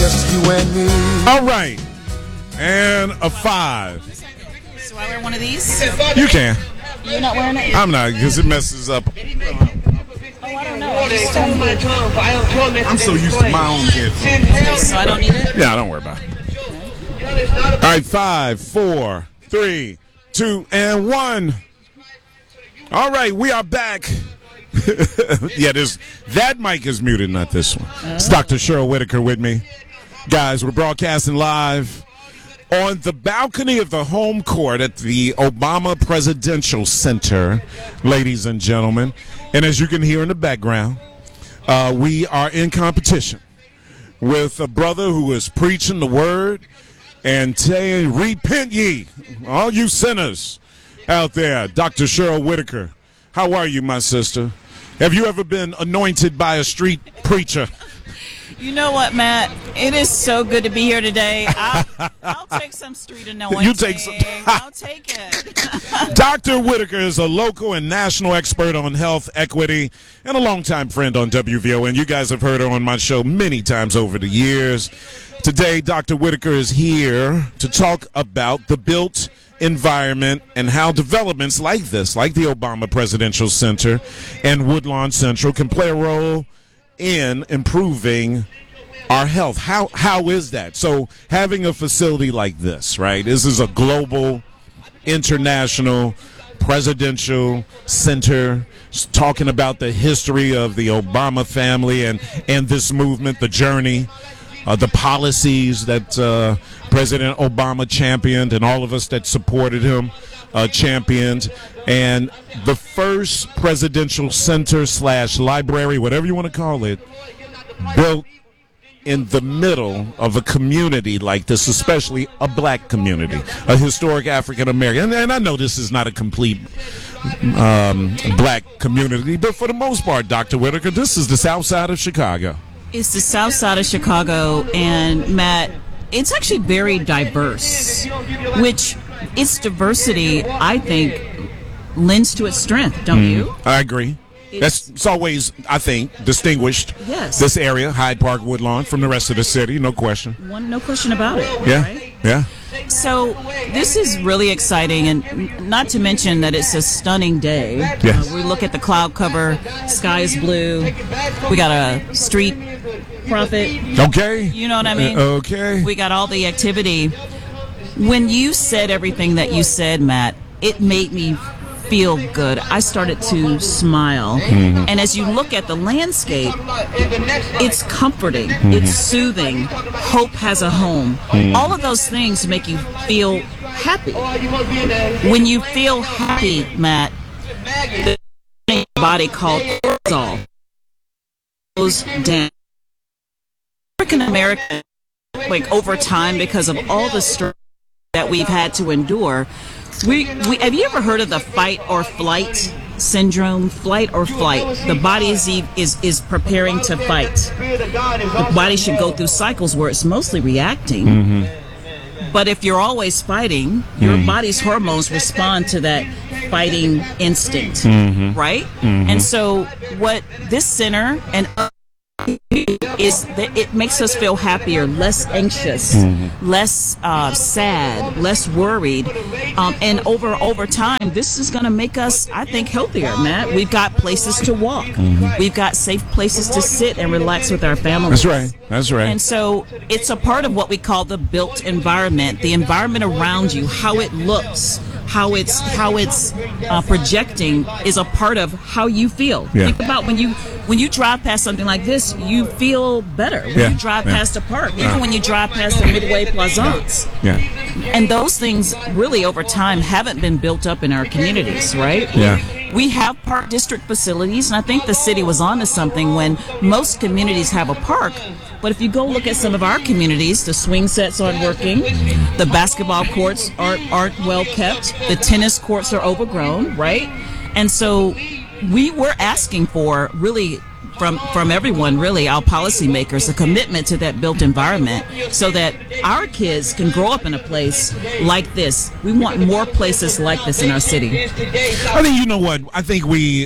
just you and me. All right. And a 5. So I wear one of these? You can. You're not wearing it? I'm not, because it messes up. Oh, I don't know. I'm so used to my own headphones. So I don't need it? Yeah, don't worry about it. All right, 5, 4, 3, 2, and 1. All right, we are back. Yeah, that mic is muted, not this one. It's Dr. Cheryl Whitaker with me. Guys, we're broadcasting live on the balcony of the home court at the Obama Presidential Center, ladies and gentlemen. And as you can hear in the background, we are in competition with a brother who is preaching the word and saying, repent ye, all you sinners out there. Dr. Cheryl Whitaker, how are you, my sister? Have you ever been anointed by a street preacher? You know what, Matt? It is so good to be here today. I'll take some street anointing. You take some. I'll take it. Dr. Whitaker is a local and national expert on health equity and a longtime friend on WVON. You guys have heard her on my show many times over the years. Today, Dr. Whitaker is here to talk about the built environment and how developments like this, like the Obama Presidential Center and Woodlawn Central, can play a role in improving our health. How is that? So having a facility like this, right? This is a global, international, presidential center talking about the history of the Obama family and this movement, the journey, the policies that President Obama championed and all of us that supported him championed. And the first presidential center / library, whatever you want to call it, built in the middle of a community like this, especially a black community, a historic African American. And I know this is not a complete black community, but for the most part, Dr. Whitaker, this is the south side of Chicago. It's the south side of Chicago, and Matt, it's actually very diverse, which its diversity, I think, lends to its strength, don't you? I agree. It's always, I think, distinguished Yes. this area, Hyde Park, Woodlawn, from the rest of the city, no question. No question about it. Yeah, Right? yeah. So this is really exciting, and not to mention that it's a stunning day. Yes. We look at the cloud cover, sky is blue. We got a street prophet. Okay. You know what I mean? Okay. We got all the activity. When you said everything that you said, Matt, it made me feel good. I started to smile. And as you look at the landscape, it's comforting. It's soothing. Hope has a home. All of those things make you feel happy. When you feel happy, Matt, the body called cortisol goes down. African American, like over time, because of all the stress that we've had to endure, we have you ever heard of the fight or flight syndrome? Flight or flight. The body is preparing to fight. The body should go through cycles where it's mostly reacting. But if you're always fighting, your body's hormones respond to that fighting instinct, right? And so what this center and is that it makes us feel happier, less anxious, less sad, less worried, and over time, this is going to make us, I think, healthier, Matt. We've got places to walk, we've got safe places to sit and relax with our families. That's right. And so it's a part of what we call the built environment, the environment around you, how it looks, how it's projecting is a part of how you feel. Think about when you drive past something like this, you feel better when you drive past a park, even when you drive past the Midway Plaisance. And those things really over time haven't been built up in our communities, right? We have park district facilities, and I think the city was onto something when most communities have a park. But if you go look at some of our communities, the swing sets aren't working, the basketball courts aren't well kept, the tennis courts are overgrown, right? And so we were asking for really from everyone, really, our policymakers, a commitment to that built environment so that our kids can grow up in a place like this. We want more places like this in our city. I think, you know what, I think we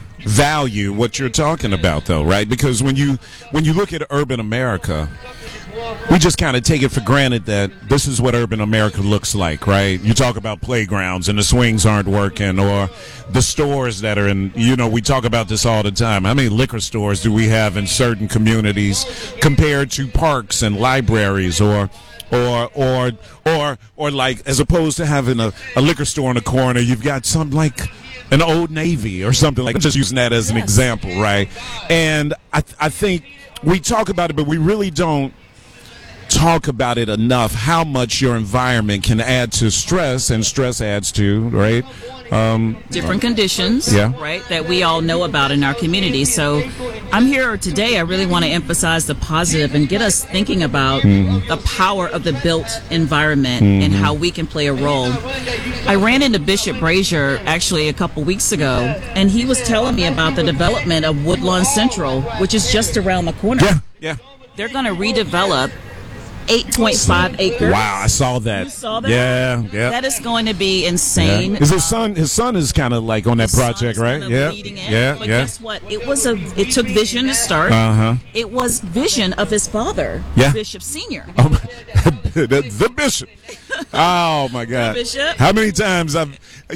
undervalue what you're talking about, though, right? Because when you look at urban America, we just kind of take it for granted that this is what urban America looks like, right? You talk about playgrounds and the swings aren't working, or the stores that are in, we talk about this all the time. How many liquor stores do we have in certain communities compared to parks and libraries, or like, as opposed to having a liquor store in the corner, you've got some like an Old Navy or something like that. I'm just using that as an example, right? And I think we talk about it, but we really don't talk about it enough, how much your environment can add to stress, and stress adds to, right? Different conditions, right, that we all know about in our community. So I'm here today. I really want to emphasize the positive and get us thinking about the power of the built environment and how we can play a role. I ran into Bishop Brazier actually a couple weeks ago, and he was telling me about the development of Woodlawn Central, which is just around the corner. Yeah. They're going to redevelop 8.5 acres. Wow, I saw that. You saw that? Yeah. That is going to be insane. Is his son is kind of like on that project, right? But guess what? It took vision to start. It was vision of his father, Bishop Senior. The bishop. Oh my God! Bishop. How many times I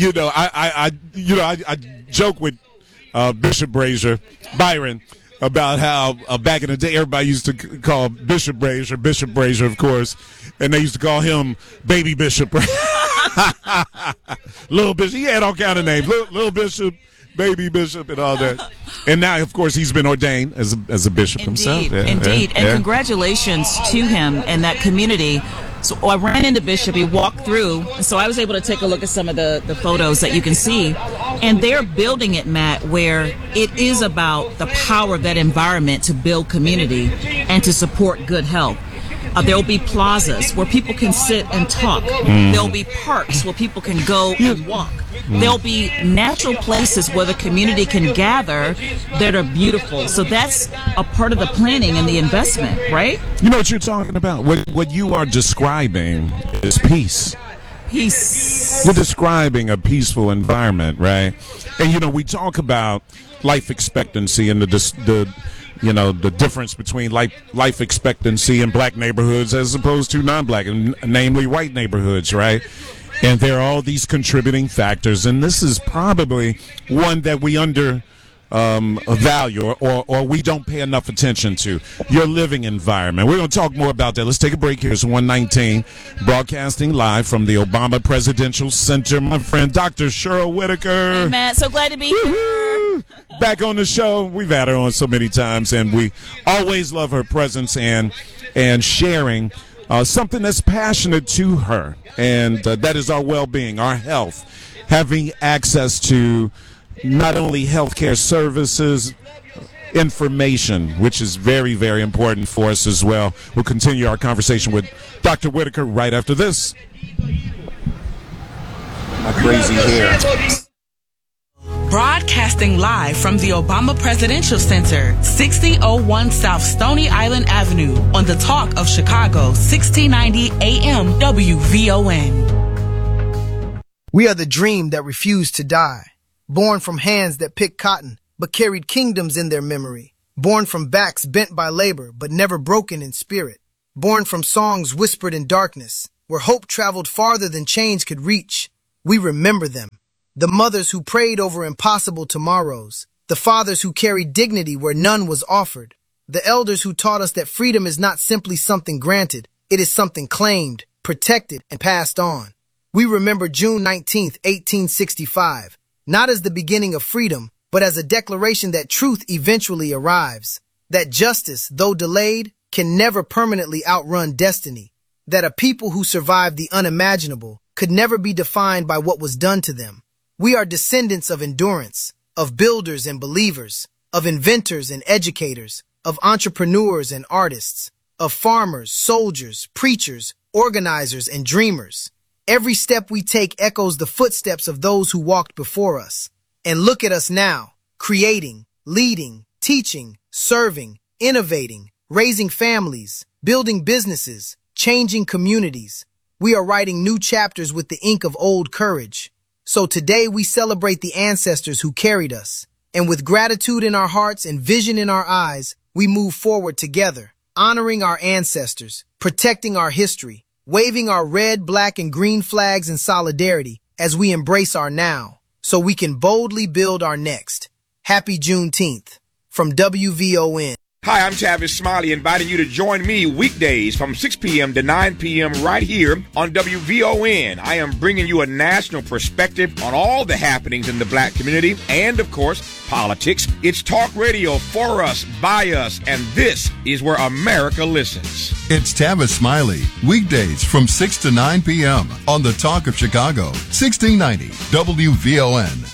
joke with Bishop Brazier, Byron, about how back in the day everybody used to call Bishop Brazier, of course, and they used to call him Baby Bishop. Little Bishop. He had all kind of names. Little Bishop, Baby Bishop, and all that. And now, of course, he's been ordained as a bishop himself. Indeed. And congratulations to him and that community. So I ran into Bishop, he walked through, so I was able to take a look at some of the photos that you can see. And they're building it, Matt, where it is about the power of that environment to build community and to support good health. There'll be plazas where people can sit and talk. There'll be parks where people can go and walk. There'll be natural places where the community can gather that are beautiful. So that's a part of the planning and the investment, right? You know what you're talking about? What you are describing is peace. Peace. You're describing a peaceful environment, right? And, we talk about life expectancy and the difference between life expectancy in black neighborhoods as opposed to non-black, namely white neighborhoods, right? And there are all these contributing factors, and this is probably one that we value or we don't pay enough attention to, your living environment. We're going to talk more about that. Let's take a break. Here's 119, broadcasting live from the Obama Presidential Center. My friend, Dr. Cheryl Whitaker. Hey, Matt, so glad to be here. Back on the show. We've had her on so many times, and we always love her presence and sharing something that's passionate to her, and that is our well-being, our health, having access to not only healthcare services, information, which is very, very important for us as well. We'll continue our conversation with Dr. Whitaker right after this. My crazy hair. Broadcasting live from the Obama Presidential Center, 6001 South Stony Island Avenue, on the Talk of Chicago, 1690 AM WVON. We are the dream that refused to die. Born from hands that picked cotton, but carried kingdoms in their memory. Born from backs bent by labor, but never broken in spirit. Born from songs whispered in darkness, where hope traveled farther than change could reach. We remember them. The mothers who prayed over impossible tomorrows. The fathers who carried dignity where none was offered. The elders who taught us that freedom is not simply something granted. It is something claimed, protected, and passed on. We remember June 19th, 1865. Not as the beginning of freedom, but as a declaration that truth eventually arrives. That justice, though delayed, can never permanently outrun destiny. That a people who survived the unimaginable could never be defined by what was done to them. We are descendants of endurance, of builders and believers, of inventors and educators, of entrepreneurs and artists, of farmers, soldiers, preachers, organizers, and dreamers. Every step we take echoes the footsteps of those who walked before us. And look at us now, creating, leading, teaching, serving, innovating, raising families, building businesses, changing communities. We are writing new chapters with the ink of old courage. So today we celebrate the ancestors who carried us. And with gratitude in our hearts and vision in our eyes, we move forward together, honoring our ancestors, protecting our history, waving our red, black, and green flags in solidarity as we embrace our now, so we can boldly build our next. Happy Juneteenth. From WVON. Hi, I'm Tavis Smiley, inviting you to join me weekdays from 6 p.m. to 9 p.m. right here on WVON. I am bringing you a national perspective on all the happenings in the black community and, of course, politics. It's talk radio for us, by us, and this is where America listens. It's Tavis Smiley, weekdays from 6 to 9 p.m. on The Talk of Chicago, 1690 WVON.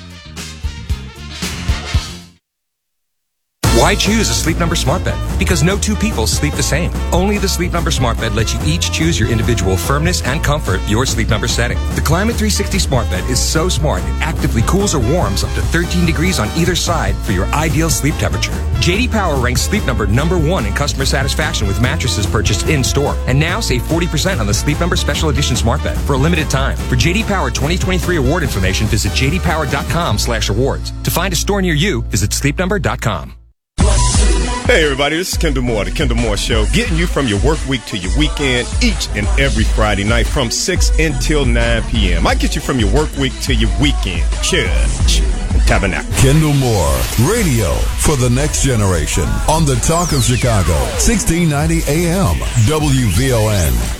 Why choose a Sleep Number smart bed? Because no two people sleep the same. Only the Sleep Number smart bed lets you each choose your individual firmness and comfort, your Sleep Number setting. The Climate 360 smart bed is so smart it actively cools or warms up to 13 degrees on either side for your ideal sleep temperature. J.D. Power ranks Sleep Number #1 in customer satisfaction with mattresses purchased in-store. And now save 40% on the Sleep Number Special Edition smart bed for a limited time. For J.D. Power 2023 award information, visit jdpower.com/awards. To find a store near you, visit sleepnumber.com. Hey everybody, this is Kendall Moore, The Kendall Moore Show, getting you from your work week to your weekend each and every Friday night from 6 until 9 p.m. I get you from your work week to your weekend. Church and Tabernacle. Kendall Moore, radio for the next generation on The Talk of Chicago, 1690 AM, WVON.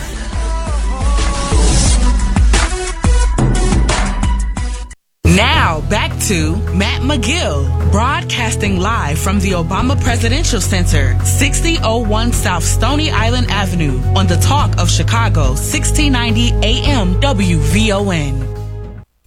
Now, back to Matt McGill, broadcasting live from the Obama Presidential Center, 6001 South Stony Island Avenue, on the Talk of Chicago, 1690 AM WVON.